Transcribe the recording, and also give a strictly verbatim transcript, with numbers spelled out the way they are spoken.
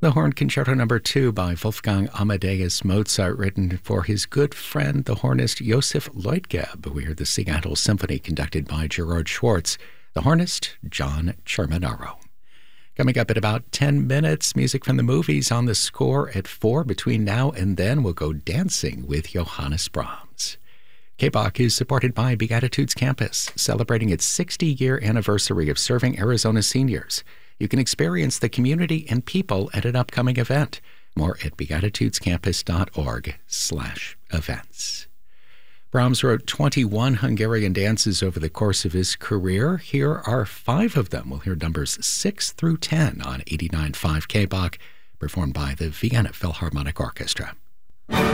The Horn Concerto Number two by Wolfgang Amadeus Mozart, written for his good friend, the hornist Josef Leutgeb. We heard the Seattle Symphony conducted by Gerard Schwartz, the hornist John Cerminaro. Coming up in about ten minutes, music from the movies on the score at four. Between now and then, we'll go dancing with Johannes Brahms. K B O C is supported by Beatitudes Campus, celebrating its sixty-year anniversary of serving Arizona seniors. You can experience the community and people at an upcoming event. More at beatitudescampus.org slash events. Brahms wrote twenty-one Hungarian dances over the course of his career. Here are five of them. We'll hear numbers six through ten on eighty-nine point five K B O C, performed by the Vienna Philharmonic Orchestra.